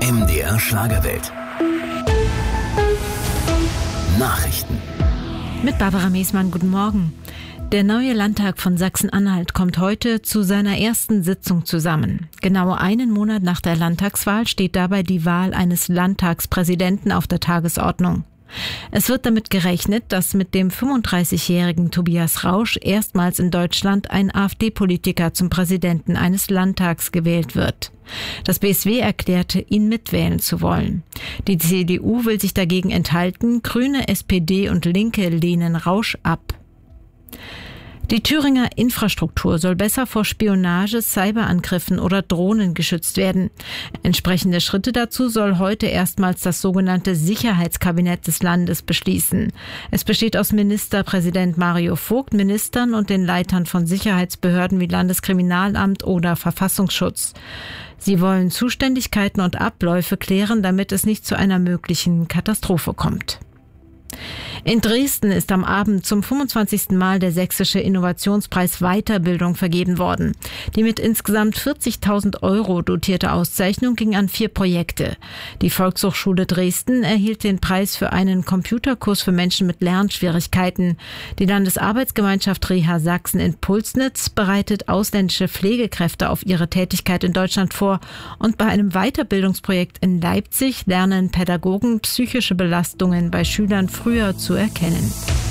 MDR Schlagerwelt. Nachrichten. Mit Barbara Meesmann, guten Morgen. Der neue Landtag von Sachsen-Anhalt kommt heute zu seiner ersten Sitzung zusammen. Genau einen Monat nach der Landtagswahl steht dabei die Wahl eines Landtagspräsidenten auf der Tagesordnung. Es wird damit gerechnet, dass mit dem 35-jährigen Tobias Rausch erstmals in Deutschland ein AfD-Politiker zum Präsidenten eines Landtags gewählt wird. Das BSW erklärte, ihn mitwählen zu wollen. Die CDU will sich dagegen enthalten, Grüne, SPD und Linke lehnen Rausch ab. Die Thüringer Infrastruktur soll besser vor Spionage, Cyberangriffen oder Drohnen geschützt werden. Entsprechende Schritte dazu soll heute erstmals das sogenannte Sicherheitskabinett des Landes beschließen. Es besteht aus Ministerpräsident Mario Vogt, Ministern und den Leitern von Sicherheitsbehörden wie Landeskriminalamt oder Verfassungsschutz. Sie wollen Zuständigkeiten und Abläufe klären, damit es nicht zu einer möglichen Katastrophe kommt. In Dresden ist am Abend zum 25. Mal der Sächsische Innovationspreis Weiterbildung vergeben worden. Die mit insgesamt 40.000 € dotierte Auszeichnung ging an 4 Projekte. Die Volkshochschule Dresden erhielt den Preis für einen Computerkurs für Menschen mit Lernschwierigkeiten. Die Landesarbeitsgemeinschaft Reha Sachsen in Pulsnitz bereitet ausländische Pflegekräfte auf ihre Tätigkeit in Deutschland vor. Und bei einem Weiterbildungsprojekt in Leipzig lernen Pädagogen psychische Belastungen bei Schülern früher zu erkennen.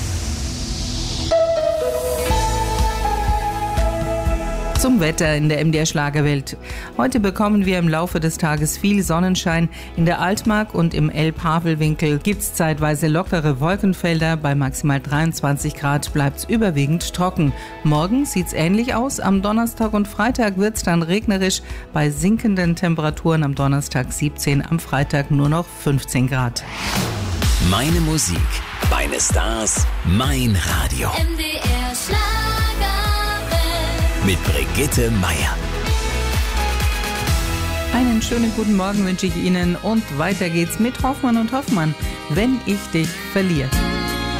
Zum Wetter in der MDR Schlagerwelt. Heute bekommen wir im Laufe des Tages viel Sonnenschein. In der Altmark und im Elbhavelwinkel gibt es zeitweise lockere Wolkenfelder. Bei maximal 23 Grad bleibt es überwiegend trocken. Morgen sieht es ähnlich aus. Am Donnerstag und Freitag wird es dann regnerisch. Bei sinkenden Temperaturen am Donnerstag 17, am Freitag nur noch 15 Grad. Meine Musik, meine Stars, mein Radio. MDR Schlagerwelt. Mit Brigitte Meier. Einen schönen guten Morgen wünsche ich Ihnen und weiter geht's mit Hoffmann und Hoffmann, wenn ich dich verliere.